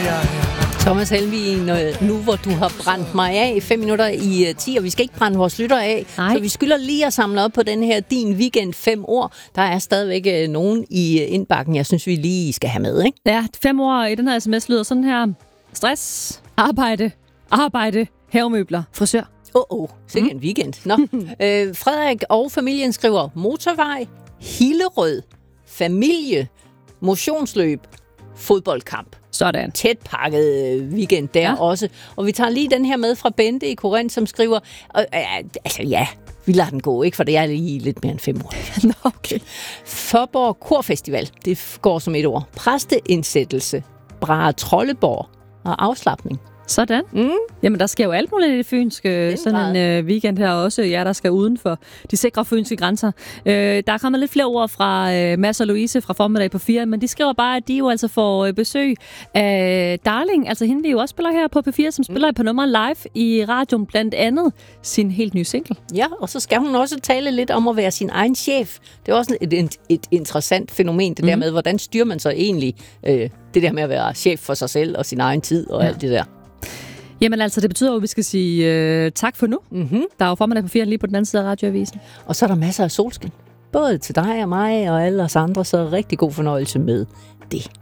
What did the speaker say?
Thomas Helmig, nu hvor du har brændt mig af 5 minutter i 10, og vi skal ikke brænde vores lyttere af, så vi skylder lige at samle op på den her Din Weekend 5 ord. Der er stadigvæk nogen i indbakken, jeg synes, vi lige skal have med, ikke? Ja, 5 ord i den her sms lyder sådan her. Stress, arbejde, havemøbler, frisør. Sikke en weekend. Nå. Frederik og familien skriver motorvej, Hillerød, familie, motionsløb, fodboldkamp. Sådan. Tæt pakket weekend der også. Og vi tager lige den her med fra Bente i Korinth, som skriver, vi lader den gå, ikke? For det er lige lidt mere end 5 år. Nå, okay. Fåborg Korfestival, det går som et ord. Præsteindsættelse, Brahe-Trolleborg og afslapning. Sådan. Jamen, der sker jo alt muligt i det fynske, sådan en weekend her også. Ja, der skal uden for de sikre fynske grænser. Der er kommet lidt flere ord fra Mads og Louise fra Formiddag på 4, men de skriver bare, at de jo altså får besøg af Darling, altså hende, vi jo også spiller her på P4, som spiller på nummer live i radioen, blandt andet sin helt nye single. Ja, og så skal hun også tale lidt om at være sin egen chef. Det er også et interessant fænomen, det der med, hvordan styrer man så egentlig det der med at være chef for sig selv og sin egen tid og alt det der. Jamen altså, det betyder jo, at vi skal sige tak for nu. Der er jo Formiddag på 4 lige på den anden side af radioavisen. Og så er der masser af solskin. Både til dig og mig og alle os andre, så rigtig god fornøjelse med det.